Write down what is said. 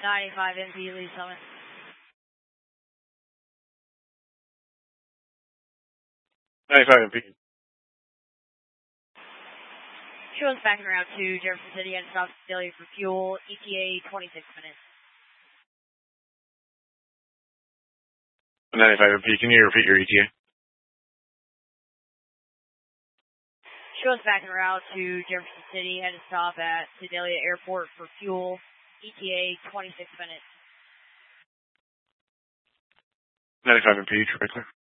95 MP, Lee Summit. 95 MP. Shows backing around to Jefferson City and South Philly for fuel. ETA 26 minutes. 95 MP. Can you repeat your ETA? Shows backing around to Jefferson City and stop at Sedalia Airport for fuel. ETA 26 minutes. 95 MP, traffic clear.